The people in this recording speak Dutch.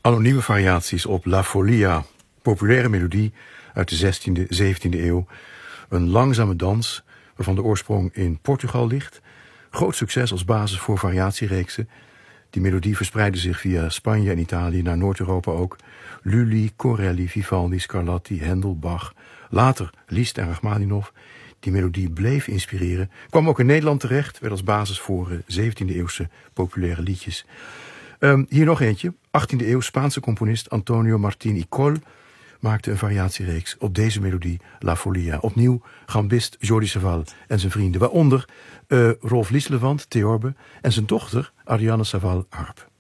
Anonieme variaties op La Folia, populaire melodie uit de 16e, 17e eeuw. Een langzame dans waarvan de oorsprong in Portugal ligt. Groot succes als basis voor variatiereeksen. Die melodie verspreidde zich via Spanje en Italië naar Noord-Europa ook. Lully, Corelli, Vivaldi, Scarlatti, Händel, Bach. Later Liszt en Rachmaninov. Die melodie bleef inspireren. Kwam ook in Nederland terecht. Werd als basis voor 17e-eeuwse populaire liedjes. Hier nog eentje. 18e eeuw Spaanse componist Antonio Martín y Coll maakte een variatiereeks op deze melodie La Folia. Opnieuw gambist Jordi Savall en zijn vrienden. Waaronder Rolf Lieslevand, theorbe, en zijn dochter Ariane Savall, harp.